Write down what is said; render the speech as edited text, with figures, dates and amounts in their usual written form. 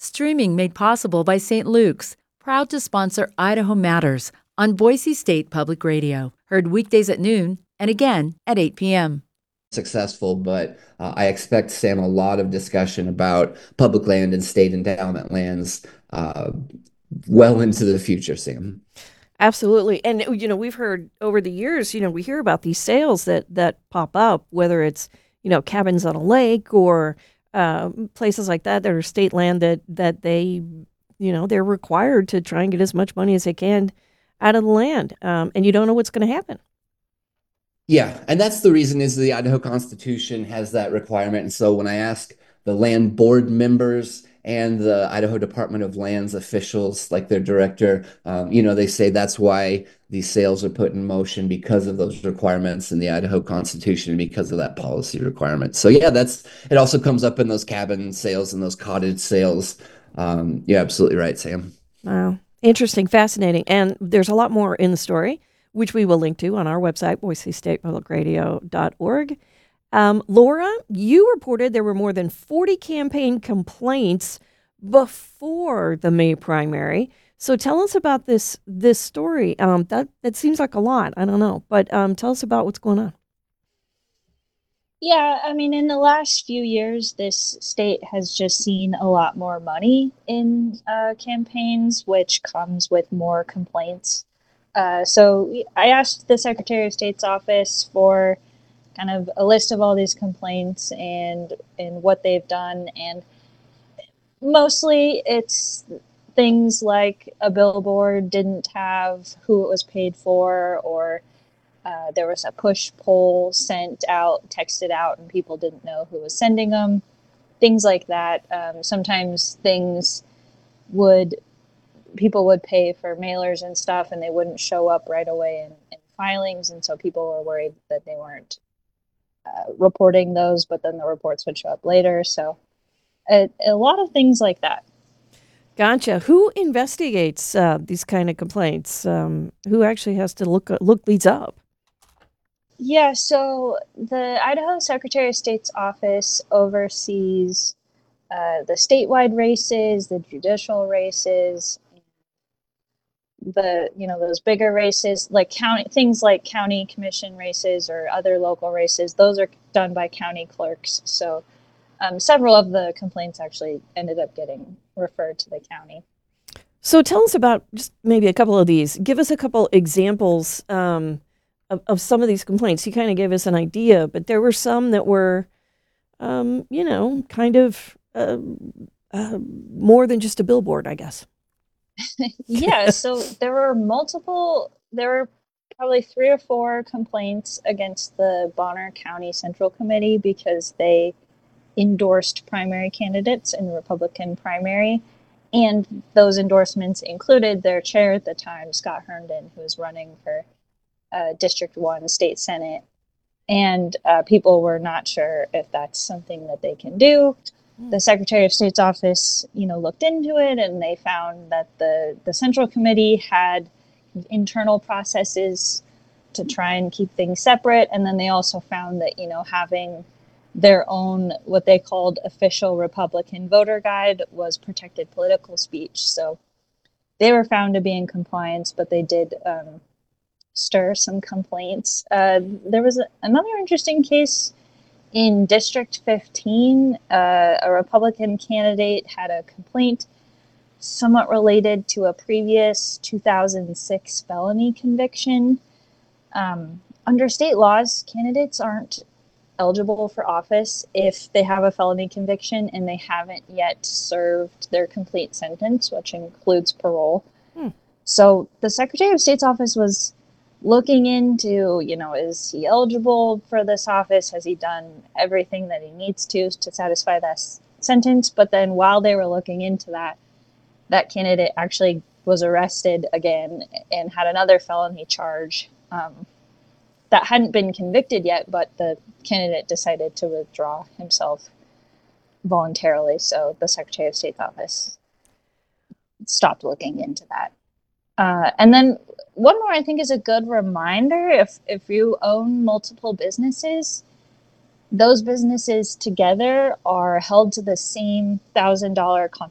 Streaming made possible by St. Luke's, proud to sponsor Idaho Matters on Boise State Public Radio. Heard weekdays at noon and again at 8 p.m. Successful, but I expect, Sam, a lot of discussion about public land and state endowment lands well into the future, Sam. Absolutely. And, we've heard over the years, we hear about these sales that pop up, whether it's, cabins on a lake or places like that are state land that they, they're required to try and get as much money as they can out of the land. And you don't know what's going to happen. Yeah, and that's the reason is the Idaho Constitution has that requirement. And so when I ask the land board members and the Idaho Department of Lands officials, like their director, they say that's why these sales are put in motion because of those requirements in the Idaho Constitution and because of that policy requirement. So yeah, it also comes up in those cabin sales and those cottage sales. You're absolutely right, Sam. Wow. Interesting, fascinating. And there's a lot more in the story, which we will link to on our website, boisestatepublicradio.org. Laura, you reported there were more than 40 campaign complaints before the May primary. So tell us about this story. That seems like a lot. I don't know. But tell us about what's going on. Yeah, I mean, in the last few years, this state has just seen a lot more money in campaigns, which comes with more complaints. So I asked the Secretary of State's office for kind of a list of all these complaints and what they've done. And mostly it's things like a billboard didn't have who it was paid for, or there was a push poll sent out, texted out, and people didn't know who was sending them. Things like that. Sometimes people would pay for mailers and stuff, and they wouldn't show up right away in filings, and so people were worried that they weren't reporting those, but then the reports would show up later. So a lot of things like that. Gotcha. Who investigates these kind of complaints? Who actually has to look these up? Yeah, so the Idaho Secretary of State's office oversees the statewide races, the judicial races, those bigger races, like things like county commission races or other local races. Those are done by county clerks. So several of the complaints actually ended up getting referred to the county. So tell us about just maybe a couple of these. Give us a couple examples of some of these complaints. You kind of gave us an idea, but there were some that were, kind of more than just a billboard, I guess. Yeah, so there were probably 3 or 4 complaints against the Bonner County Central Committee because they endorsed primary candidates in the Republican primary. And those endorsements included their chair at the time, Scott Herndon, who was running for District 1 State Senate. And people were not sure if that's something that they can do. The Secretary of State's office, looked into it, and they found that the Central Committee had internal processes to try and keep things separate. And then they also found that, having their own, what they called official Republican voter guide was protected political speech. So they were found to be in compliance, but they did stir some complaints. There was another interesting case in District 15. A Republican candidate had a complaint somewhat related to a previous 2006 felony conviction. Under state laws, candidates aren't eligible for office if they have a felony conviction and they haven't yet served their complete sentence, which includes parole. So the Secretary of State's office was looking into, is he eligible for this office? Has he done everything that he needs to satisfy that sentence? But then while they were looking into that candidate actually was arrested again and had another felony charge that hadn't been convicted yet, but the candidate decided to withdraw himself voluntarily. So the Secretary of State's office stopped looking into that. And then one more, I think, is a good reminder. If you own multiple businesses, those businesses together are held to the same $1,000